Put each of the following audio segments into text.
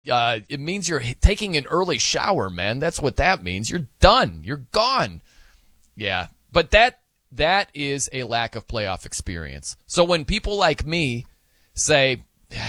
It means you're taking an early shower, man. That's what that means. You're done. You're gone. Yeah, but that is a lack of playoff experience. So when people like me say,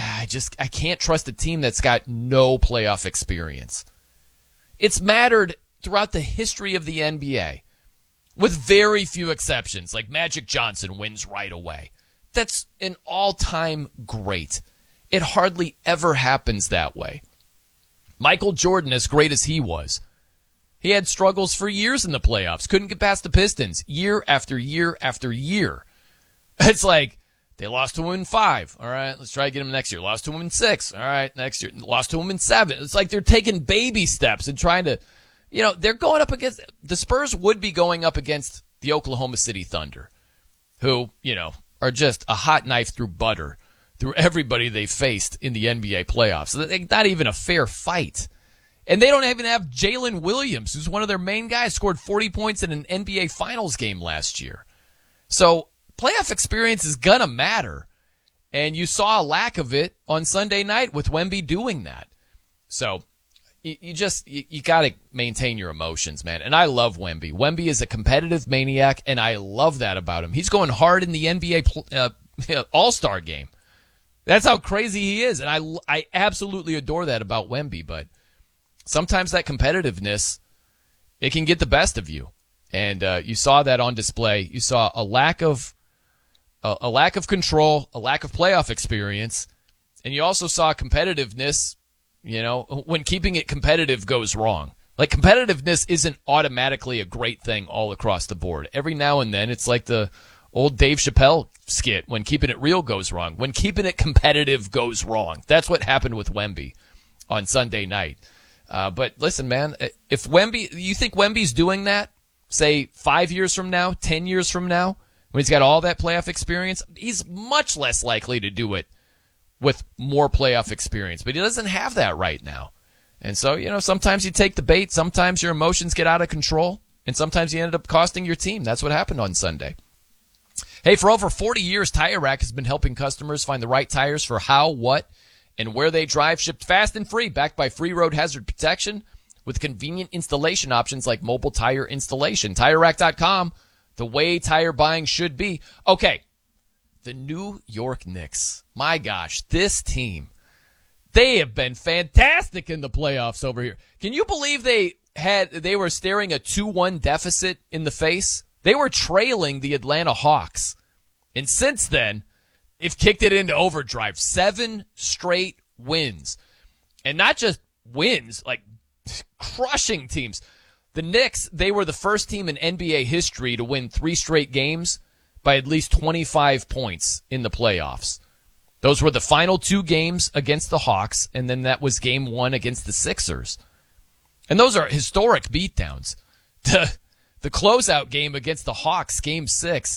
I can't trust a team that's got no playoff experience, it's mattered throughout the history of the NBA, with very few exceptions. Like Magic Johnson wins right away. That's an all-time great. It hardly ever happens that way. Michael Jordan, as great as he was, he had struggles for years in the playoffs. Couldn't get past the Pistons year after year after year. It's like, they lost to him in 5. All right, let's try to get him next year. Lost to him in 6. All right, next year. Lost to him in 7. It's like they're taking baby steps and trying to, they're going up against, the Spurs would be going up against the Oklahoma City Thunder, who, are just a hot knife through butter through everybody they faced in the NBA playoffs. Not even a fair fight. And they don't even have Jalen Williams, who's one of their main guys, scored 40 points in an NBA Finals game last year. So playoff experience is going to matter. And you saw a lack of it on Sunday night with Wemby doing that. So you got to maintain your emotions, man. And I love Wemby. Wemby is a competitive maniac, and I love that about him. He's going hard in the NBA All-Star game. That's how crazy he is. And I absolutely adore that about Wemby. But sometimes that competitiveness, it can get the best of you. And you saw that on display. You saw a lack of control, a lack of playoff experience, and you also saw competitiveness, when keeping it competitive goes wrong. Like, competitiveness isn't automatically a great thing all across the board. Every now and then, it's like the old Dave Chappelle skit, when keeping it real goes wrong. When keeping it competitive goes wrong. That's what happened with Wemby on Sunday night. But listen, man, if you think Wemby's doing that, say 5 years from now, 10 years from now, when he's got all that playoff experience, he's much less likely to do it with more playoff experience. But he doesn't have that right now. And so, sometimes you take the bait, sometimes your emotions get out of control, and sometimes you end up costing your team. That's what happened on Sunday. Hey, for over 40 years, Tire Rack has been helping customers find the right tires for how, what, and where they drive, shipped fast and free, backed by free road hazard protection with convenient installation options like mobile tire installation. TireRack.com, the way tire buying should be. Okay, the New York Knicks. My gosh, this team, they have been fantastic in the playoffs over here. Can you believe they were staring a 2-1 deficit in the face? They were trailing the Atlanta Hawks. And since then, they've kicked it into overdrive. 7 straight wins. And not just wins, like crushing teams. The Knicks, they were the first team in NBA history to win 3 straight games by at least 25 points in the playoffs. Those were the final 2 games against the Hawks, and then that was game 1 against the Sixers. And those are historic beatdowns. The closeout game against the Hawks, game 6,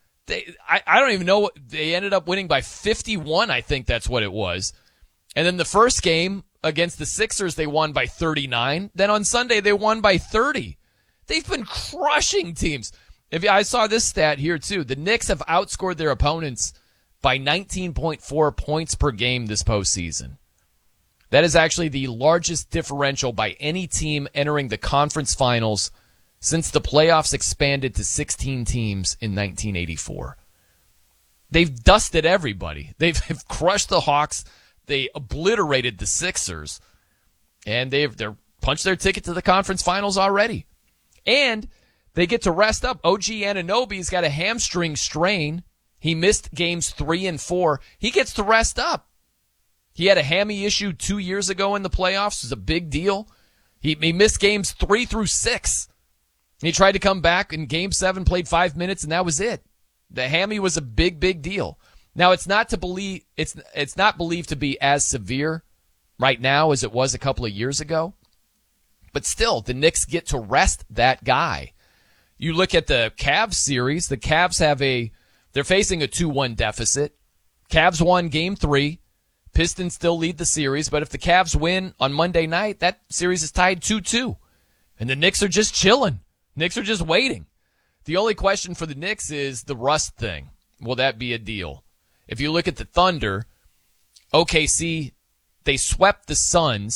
I don't even know they ended up winning by 51, I think that's what it was. And then the first game against the Sixers, they won by 39. Then on Sunday, they won by 30. They've been crushing teams. I saw this stat here, too. The Knicks have outscored their opponents by 19.4 points per game this postseason. That is actually the largest differential by any team entering the conference finals since the playoffs expanded to 16 teams in 1984. They've dusted everybody. They've crushed the Hawks. They obliterated the Sixers. And they're punched their ticket to the conference finals already. And they get to rest up. OG Anunoby's got a hamstring strain. He missed games 3 and 4. He gets to rest up. He had a hammy issue 2 years ago in the playoffs. It was a big deal. He missed games 3 through 6. He tried to come back in game 7, played 5 minutes, and that was it. The hammy was a big, big deal. Now, it's not believed to be as severe right now as it was a couple of years ago. But still, the Knicks get to rest that guy. You look at the Cavs series, the Cavs they're facing a 2-1 deficit. Cavs won game 3. Pistons still lead the series, but if the Cavs win on Monday night, that series is tied 2-2. And the Knicks are just chilling. Knicks are just waiting. The only question for the Knicks is the rust thing. Will that be a deal? If you look at the Thunder, OKC They swept the Suns